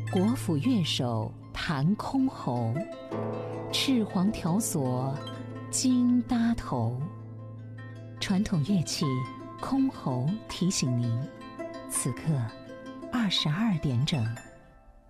国府乐手弹箜篌，赤黄条索金搭头。传统乐器箜篌提醒您，此刻22点整。